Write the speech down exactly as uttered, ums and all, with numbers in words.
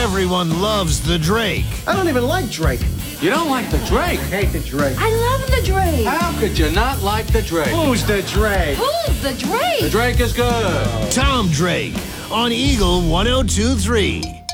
Everyone loves the Drake. I don't even like Drake. You don't like the Drake? I hate the Drake. I love the Drake. How could you not like the Drake? Who's the Drake? Who's the Drake? The Drake is good. Tom Drake on Eagle one oh two three.